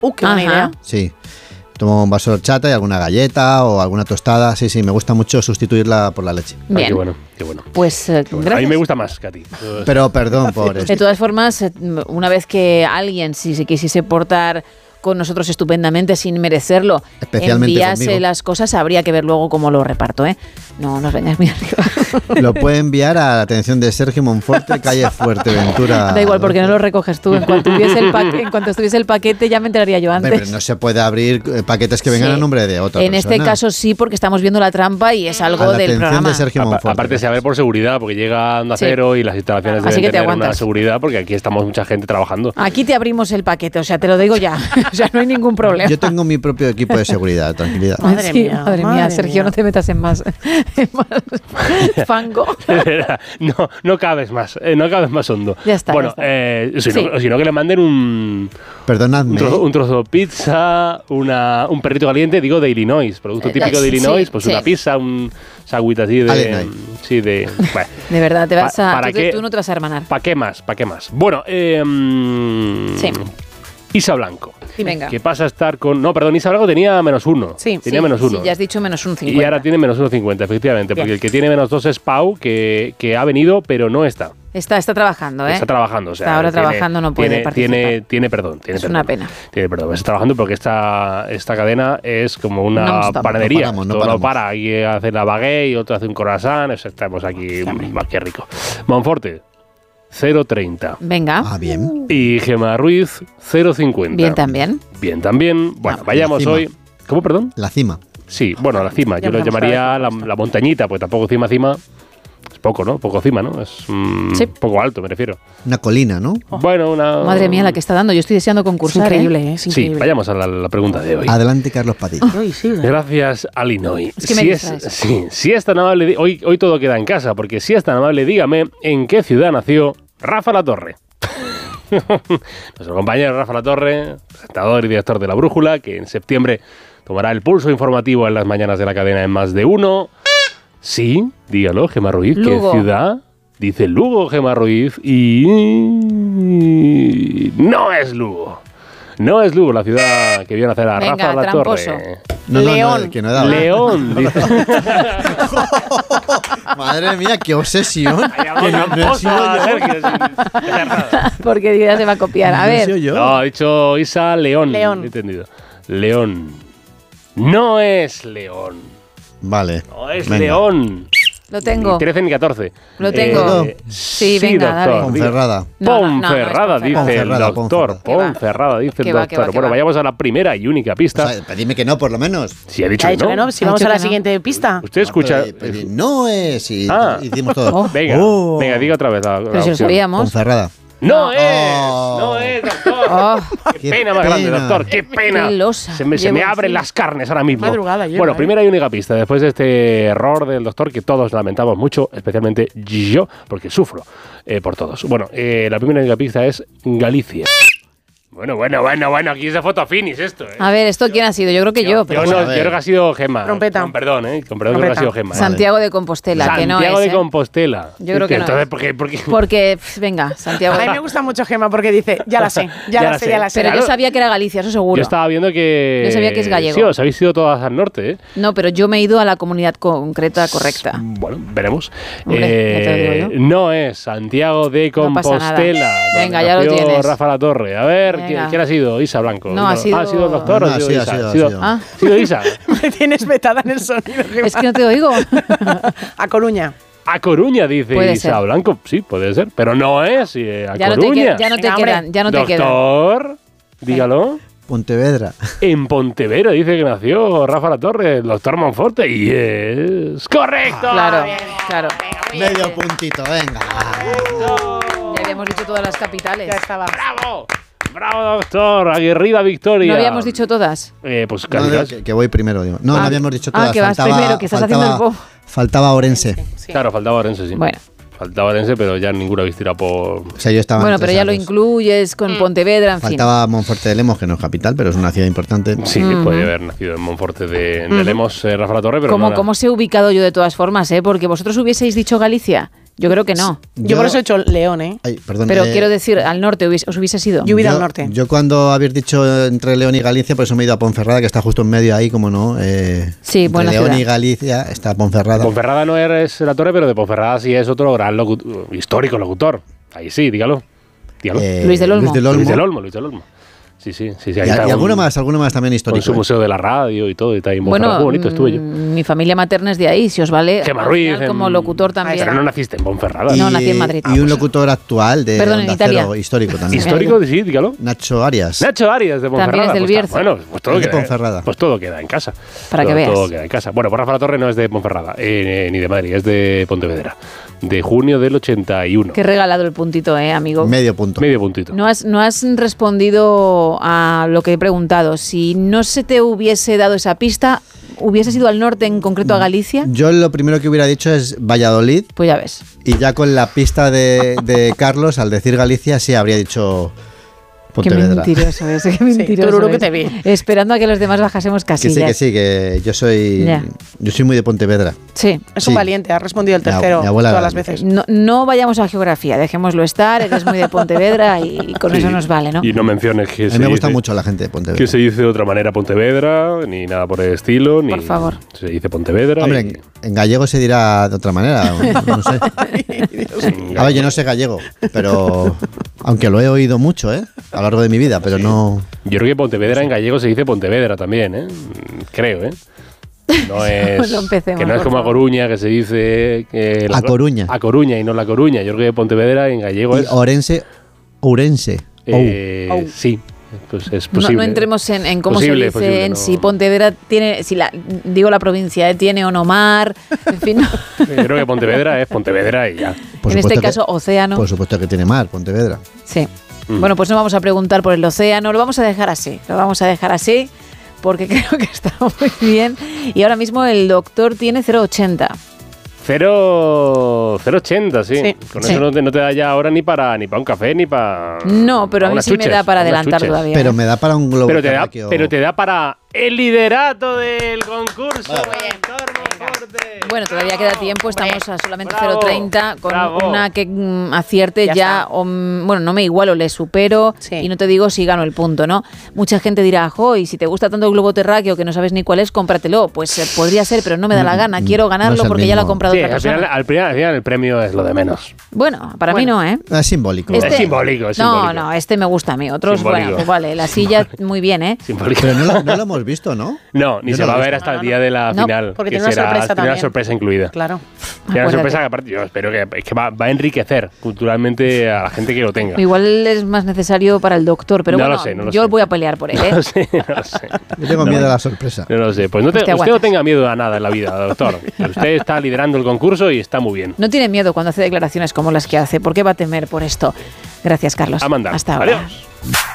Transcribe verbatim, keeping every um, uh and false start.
Uh, qué buena idea. Sí. Tomo un vaso de horchata y alguna galleta o alguna tostada. Sí, sí, me gusta mucho sustituirla por la leche. Bien. Ah, qué bueno, qué bueno. Pues eh, qué bueno. A mí me gusta más que a ti. Pero perdón por esto. De todas formas, una vez que alguien, si se quisiese portar con nosotros estupendamente sin merecerlo, envíase conmigo las cosas, habría que ver luego cómo lo reparto, ¿eh? No nos vengáis muy arriba. Lo puede enviar a la atención de Sergio Monforte, calle Fuerteventura. Da igual, porque no lo recoges tú. En cuanto tuviese el paquete, en cuanto estuviese el paquete, ya me enteraría yo antes. Pero no se puede abrir paquetes que vengan sí. a nombre de otra en persona. En este caso sí, porque estamos viendo la trampa y es algo a la del programa. De Sergio Monforte. A, aparte, se abre por seguridad, porque llega Onda sí. Cero y las instalaciones Así deben que tener aguantas. Una seguridad, porque aquí estamos mucha gente trabajando. Aquí te abrimos el paquete, o sea, te lo digo ya. O sea, no hay ningún problema. Yo tengo mi propio equipo de seguridad, tranquilidad. Madre sí, mía, madre, madre mía, Sergio, mía. No te metas en más, en más fango. No, no cabes más, eh, no cabes más hondo. Ya está. Bueno, ya está. Eh, si, sí. no, si no que le manden un... Perdonadme. Un trozo, un trozo de pizza, una, un perrito caliente, digo, de Illinois, producto eh, típico de Illinois, sí, pues sí. una pizza, un sagüita así de... Illinois. Sí, de... Bueno. De verdad, te vas pa, a... ¿para tú, qué, tú no te vas a hermanar. ¿Para qué más? ¿Para qué más? Bueno, eh... Sí. Isa Blanco. Sí, venga. Que pasa a estar con... No, perdón, Isa Blanco tenía menos uno. Sí, tenía sí, menos uno. Sí, ya has dicho menos un cincuenta. Y ahora tiene menos uno cincuenta, efectivamente. Bien. Porque el que tiene menos dos es Pau, que, que ha venido, pero no está. Está, está trabajando, ¿eh? Está trabajando, o sea... Está ahora tiene, trabajando, no puede tiene, participar. Tiene, tiene perdón. Tiene es perdón. una pena. Tiene perdón. Está trabajando porque esta, esta cadena es como una no, panadería. No paramos, no Todo paramos. no para. Hay hace la baguette y otro hace un croissant. Estamos aquí... Más que rico. Monforte. cero treinta. Venga. Ah, bien. Y Gemma Ruiz, cero cincuenta. Bien también. Bien también. Bueno, no, vayamos hoy... ¿Cómo, perdón? La cima. Sí, bueno, la cima. Ya Yo lo llamaría la, la montañita, pues tampoco cima, cima... Es poco, ¿no? Poco cima, ¿no? Es mm, sí. poco alto, me refiero. Una colina, ¿no? Oh. Bueno, una... Madre mía, la que está dando. Yo estoy deseando concursar. Es increíble, ¿eh? Es increíble. Sí, vayamos a la, la pregunta de hoy. Adelante, Carlos Padilla. Oh. Sí, sí. Gracias, Illinois. Es que me si, es, sí, si es tan amable... Hoy, hoy todo queda en casa, porque si es tan amable, dígame en qué ciudad nació Rafa Latorre. Nuestro compañero Rafa Latorre, presentador y director de La Brújula, que en septiembre tomará el pulso informativo en las mañanas de la cadena en Más de Uno. Sí, dígalo, Gemma Ruiz. Lugo. ¿Qué ciudad? Dice Lugo, Gemma Ruiz. Y... no es Lugo. No es Lugo la ciudad que vio nacer a Venga, Rafa Latorre. tramposo. No, no, León. No, que no he dado. León, dice. Madre mía, qué obsesión. Que no, no he sido yo. Porque ya se va a copiar. A No he ver. sido yo. No, ha dicho Isa León. León. He entendido. León. No es León. Vale. No es Venga. León. Lo tengo. Ni trece ni catorce. Lo tengo. Eh, Sí, venga, doctor. dale. Ponferrada. No, no, no, no es Ponferrada, dice Ponferrada, el doctor. Ponferrada. ¿Qué va? Ponferrada, dice el ¿Qué va, qué doctor. va, qué Bueno, va? vayamos a la primera y única pista. O sea, dime que no, por lo menos. Si ha dicho, Ha que, dicho no. que no. Si Ha vamos dicho a la que no. siguiente pista. Usted escucha. Pero, pero, no es. Y Ah. hicimos todo. Oh. Venga, Oh. venga, diga otra vez la, la Pero si lo opción. sabíamos. Ponferrada. No es, Oh. no es, doctor. Oh, Qué, Qué pena más grande, pena. doctor, qué pena. Qué losa. Se me, se Llevo me abren encima. las carnes ahora mismo. Madrugada lleva, bueno, ¿eh? primera y única pista, después de este error del doctor que todos lamentamos mucho, especialmente yo, porque sufro eh, por todos. Bueno, eh, la primera y única pista es Galicia. Bueno, bueno, bueno, bueno, aquí es de fotofinis esto, ¿eh? a ver, ¿esto quién ha sido? Yo creo que yo. Yo, pero no, a yo ver. creo que ha sido Gemma. Trompeta. Con perdón, ¿eh? Con perdón, creo que ha sido Gemma. ¿eh? Santiago de Compostela, que no Santiago es. de ¿eh? Compostela. Yo creo que no Entonces, es. ¿por qué? ¿Por qué? Porque, pf, venga, Santiago A de mí me gusta mucho Gemma porque dice, ya la sé, ya, la sé, ya la sé. Pero Claro. yo sabía que era Galicia, eso seguro. Yo estaba viendo que... Yo sabía que es gallego. Sí, os habéis ido todas al norte, ¿eh? No, pero yo me he ido a la comunidad concreta correcta. Bueno, veremos. Hombre, ya te lo digo yo. No es Santiago de No pasa nada. Compostela. Venga, donde ya lo nació tienes. Rafa Latorre. A ver, Venga. ¿quién, quién ha sido? Isa Blanco. No, ha sido- Ah, ¿ha sido el doctor No, o no, ha sido sí, ha Isa? sido, ha ¿Ha sido, sido. Ah. ¿ha sido Isa? Me tienes vetada en el sonido, Gemma. Es que no te oigo. A Coruña. A Coruña, dice Puede Isa ser. Blanco. Sí, puede ser. Pero no es eh, a ya, no te Coruña. que- ya no te Venga, hombre. quedan, ya no te quedan. Doctor, dígalo. Pontevedra. En Pontevedra dice que nació Rafa Latorre, el doctor Monforte, y es correcto. Claro, claro. Medio puntito, venga. Ya habíamos dicho todas las capitales. Ya estaba. ¡Bravo! ¡Bravo, doctor! ¡Aguerrida victoria! ¿No habíamos dicho todas? Eh, pues No, casi, no, casi. que, que voy primero, digo. No, Ah, no habíamos dicho ah, todas. que vas faltaba, primero, que estás faltaba, haciendo el bo. Faltaba Orense. Sí. Claro, faltaba Orense, sí. Bueno, Faltaba Orense, pero ya ninguno habéis tirado por... O sea, yo estaba bueno entre pero ya esas lo dos. incluyes con Pontevedra, en fin. Faltaba Monforte de Lemos, que no es capital, pero es una ciudad importante. Sí, Ujú. puede haber nacido en Monforte de, de Lemos, eh, Rafa Latorre, pero ¿Cómo, no era- ¿Cómo se ha ubicado yo de todas formas? ¿eh? Porque vosotros hubieseis dicho Galicia. Yo creo que no. Yo, yo por eso he hecho León, ¿eh? Ay, perdón, Pero eh, quiero decir, al norte hubiese, os hubiese sido. Yo hubiera al norte. Yo cuando habéis dicho entre León y Galicia, por eso me he ido a Ponferrada, que está justo en medio ahí, como no. Eh, sí, buena León ciudad. y Galicia está Ponferrada. Ponferrada no es la torre, pero de Ponferrada sí es otro gran locu- histórico locutor. Ahí sí, dígalo. dígalo. Eh, Luis del Olmo. Luis del Olmo. Luis del Olmo, Luis del Olmo. Sí, sí, sí, sí. Ahí Y, está y alguno un, más, alguno más también histórico. Con su ¿eh? museo de la radio y todo. Y está ahí en Ponferrada. Bueno, Muy bonito estuve yo. mi familia materna es de ahí, si os vale. Gemma al Ruiz. final, como en- locutor también. Pero no naciste en Ponferrada. Y, No, nací en Madrid. Y un locutor actual de Perdón, en Onda Italia. Cero, histórico también. Histórico, sí, dígalo. Nacho Arias. Nacho Arias de Ponferrada. También es del pues, Bierzo. Bueno, pues todo, Es de queda, Ponferrada. pues todo queda en casa. Para que todo, veas. Todo queda en casa. Bueno, pues Rafa La Torre no es de Ponferrada, eh, ni de Madrid, es de Pontevedra. De junio del ochenta y uno. Qué regalado el puntito, eh, amigo. Medio punto. Medio puntito. No has, no has respondido a lo que he preguntado. Si no se te hubiese dado esa pista, ¿hubieses ido al norte, en concreto a Galicia? Yo lo primero que hubiera dicho es Valladolid, Pues ya ves. y ya con la pista de, de Carlos, al decir Galicia, sí habría dicho Pontevedra. Qué mentiroso es, qué mentiroso tururú que es. te vi. Esperando a que los demás bajásemos Que sí, casillas. que sí, que yo soy Ya. yo soy muy de Pontevedra. Sí. Es Sí. un valiente, ha respondido el Mi ab- tercero mi abuela todas las era- veces. No, no vayamos a geografía, dejémoslo estar, eres muy de Pontevedra y con Sí, eso nos vale, ¿no? Y no menciones que A se mí me gusta dice- mucho la gente de Pontevedra. que se dice de otra manera Pontevedra, ni nada por el estilo, ni Por favor. se dice Pontevedra. Hombre, y- en, en gallego se dirá de otra manera, no, no sé. A ver, yo no sé gallego, pero aunque lo he oído mucho, ¿eh? A lo largo de mi vida, pero no. Yo creo que Pontevedra en gallego se dice Pontevedra también, ¿eh? Creo, ¿eh? No es, No empecemos, que no es por como a favor. Coruña, que se dice... que la- A Coruña. A Coruña y no La Coruña. Yo creo que Pontevedra en gallego Y es... Orense, Ourense. eh, Ou. Sí, pues es No, posible. no entremos en, en cómo Posible, se dice, posible, en no. si Pontevedra tiene, si la, digo la provincia, ¿eh? Tiene o no mar, en fin, no. Yo creo que Pontevedra es Pontevedra y ya. Por en este supuesto que- caso océano. Por supuesto que tiene mar, Pontevedra. Sí. Mm. Bueno, pues no vamos a preguntar por el océano, lo vamos a dejar así, lo vamos a dejar así porque creo que está muy bien. Y ahora mismo el doctor tiene cero coma ochenta. Cero, cero ochenta, sí. Sí, Con sí. eso no te, no te da ya ahora ni para ni para un café ni para. No, pero a mí unas sí me chuches, da para unas adelantar chuches. todavía. Pero ¿eh? me da para un globo Pero te, da, terráqueo. pero te da para el liderato del concurso. Doctor Monforte. Bueno, todavía queda tiempo, estamos a solamente Bravo, cero coma treinta con bravo. una que mm, acierte Ya ya, está. o, mm, bueno, no me igualo, le supero Sí. y no te digo si gano el punto, ¿no? Mucha gente dirá, jo, y si te gusta tanto el globo terráqueo que no sabes ni cuál es, cómpratelo. Pues eh, podría ser, pero no me da la gana, quiero ganarlo no es el porque ya lo ha mismo. comprado Sí, otra al final, persona. al, final, al final el premio es lo de menos. Bueno, para Bueno. mí no, ¿eh? Es simbólico. Este- Es simbólico, es no, simbólico. no, este me gusta a mí. Otros, Simbólico. bueno, pues vale, la silla muy bien, ¿eh? Simbólico. Pero no lo, no lo hemos visto, ¿no? No, ni Yo se no va a lo he ver visto. hasta el día de la No, final. porque que tiene una será- sorpresa tiene una también. sorpresa incluida. Claro. Tiene una Acuérdate. sorpresa que aparte yo espero que, es que va, va a enriquecer culturalmente a la gente que lo tenga. Igual es más necesario para el doctor, pero No bueno, lo sé, no lo yo sé. voy a pelear por él, ¿eh? No lo sé, no lo sé. Yo tengo miedo a la sorpresa. No lo sé. Pues no te- Pues te usted no aguantas. tenga miedo a nada en la vida, doctor. Usted está liderando el concurso y está muy bien. No tiene miedo cuando hace declaraciones como las que hace. ¿Por qué va a temer por esto? Gracias, Carlos. A mandar. Hasta ahora. Adiós.